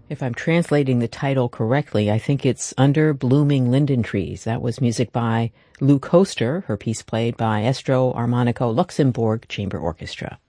If I'm translating the title correctly, I think it's Under Blooming Linden Trees. That was music by Lou Koster, her piece played by Estro Armonico Luxembourg Chamber Orchestra.